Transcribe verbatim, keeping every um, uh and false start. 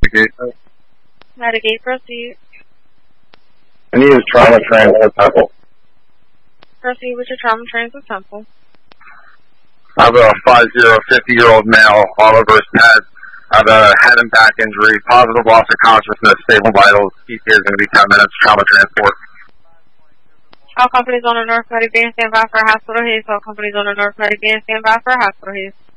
Medigate. Medigate, proceed. I need a trauma transit Temple. Proceed with your trauma transit Temple. I have a five zero, fifty-year-old male, all over his head. I have a head and back injury, positive loss of consciousness, stable vitals. E T A is going to be ten minutes, trauma transport. All companies on the North Medigate, stand by for hospital haze. All companies on the North Medigate, stand by for hospital haze.